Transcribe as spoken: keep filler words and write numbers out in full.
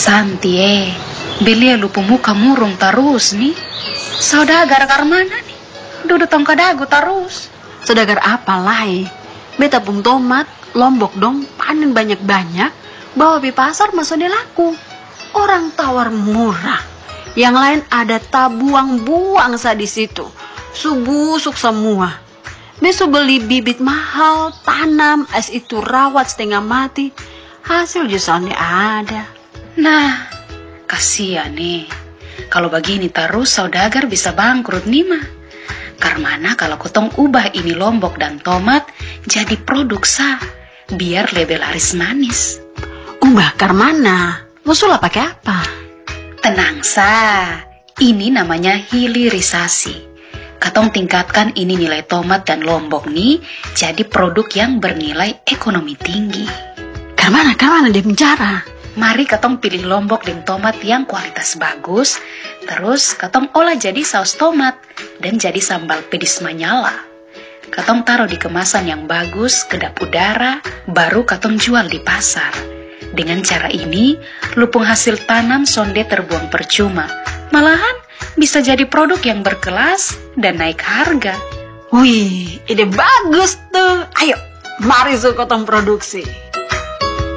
Santi eh, beli lupu muka murung terus nih. Saudagar mana nih? Duduk tong kadagu terus. Saudagar apa lai? Beta pun tomat, lombok dong, panen banyak-banyak, bawa di pasar masuk laku. Orang tawar murah. Yang lain ada tabuang-buang sa di situ. Subusuk semua. Besok beli bibit mahal, tanam, es itu rawat setengah mati. Hasil justru ada. Nah, kasihan nih. Kalau begini terus saudagar bisa bangkrut nih mah. Karena kalau kotong ubah ini lombok dan tomat jadi produk sah, biar lebih laris manis. Ubah karmana? Musulah pakai apa? Tenang sah, ini namanya hilirisasi. Katong tingkatkan ini nilai tomat dan lombok nih jadi produk yang bernilai ekonomi tinggi. Karmana, karmana dia bicara? Mari katong pilih lombok dan tomat yang kualitas bagus, terus katong olah jadi saus tomat dan jadi sambal pedis manyala. Katong taruh di kemasan yang bagus, kedap udara, baru katong jual di pasar. Dengan cara ini, lupung hasil tanam sonde terbuang percuma. Malahan bisa jadi produk yang berkelas dan naik harga. Wih, ide bagus tuh. Ayo, mari su katong produksi.